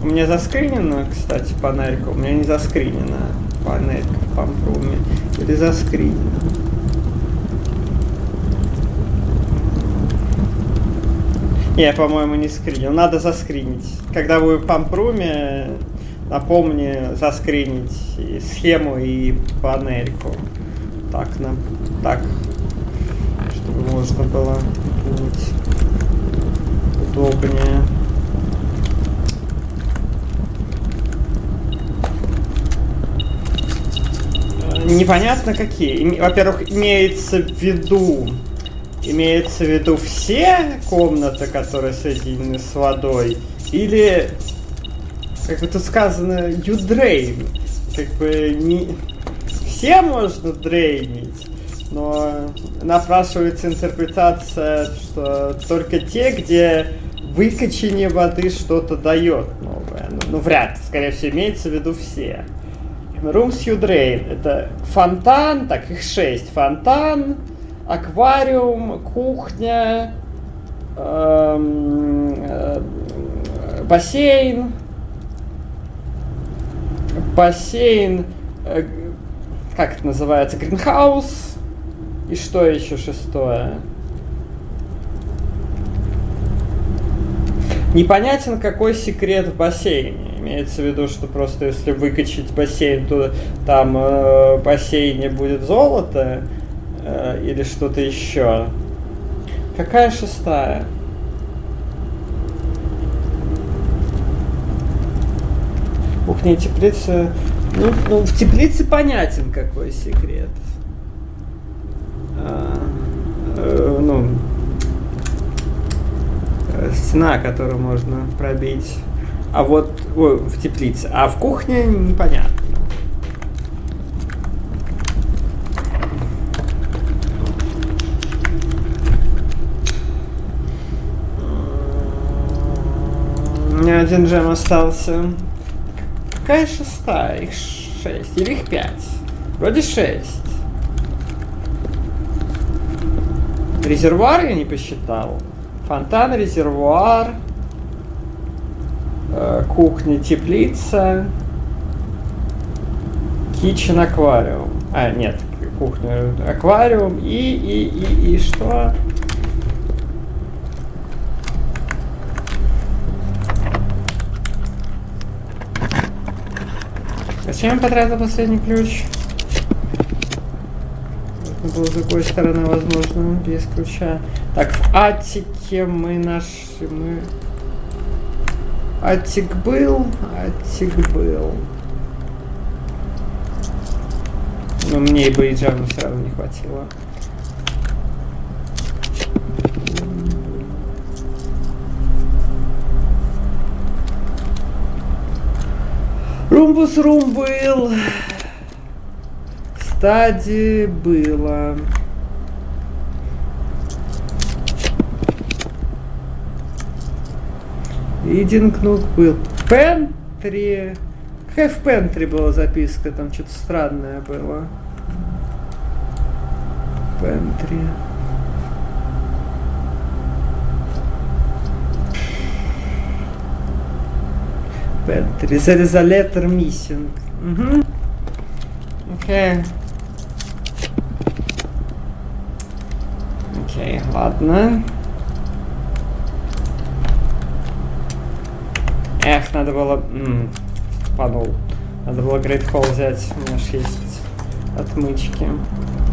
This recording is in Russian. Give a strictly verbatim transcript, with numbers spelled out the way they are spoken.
У меня заскринена, кстати, панелька. У меня не заскринена панелька в пампруме. Или заскринена. Не, по-моему, не скринил. Надо заскринить. Когда вы в пампруме, напомни заскринить и схему и панельку. Так, на, так, чтобы можно было быть удобнее. Непонятно какие. Во-первых, имеется в виду, имеется в виду все комнаты, которые соединены с водой, или, как бы тут сказано, you drain. Как бы не все можно дрейнить, но напрашивается интерпретация, что только те, где выкачивание воды что-то дает новое. Ну, ну вряд ли, скорее всего, имеется в виду все. Rooms you drain. Это фонтан, так их шесть. Фонтан, аквариум, кухня, эм, э, бассейн, бассейн, э, как это называется, гринхаус, и что еще шестое? Непонятен, какой секрет в бассейне. Имеется в виду, что просто если выкачать бассейн, то там э, в бассейне будет золото э, или что-то еще. Какая шестая? Кухня и теплица. Ну, ну, в теплице понятен, какой секрет. А, э, ну, стена, которую можно пробить. А вот ой, в теплице. А в кухне непонятно. У меня один джем остался. Какая шестая? Их шесть. Или их пять? Вроде шесть. Резервуар я не посчитал. Фонтан, резервуар. Кухня, теплица, kitchen, аквариум. А, нет, кухня, аквариум и, и, и, и что? Зачем я потратил последний ключ? Это было с другой стороны, возможно, без ключа. Так, в атике мы нашли... Мы... Атик был, атик был. Но мне и Бейджану все равно не хватило. Румбус рум был. Стади было. Идингнук был. Пентри. Какая в Пентри была записка? Там что-то странное было. Пентри. Пентри. There is a letter missing. Угу. Окей. Окей, ладно. Эх, надо было... М-м, падал. Надо было Great Hall взять. У меня же есть отмычки.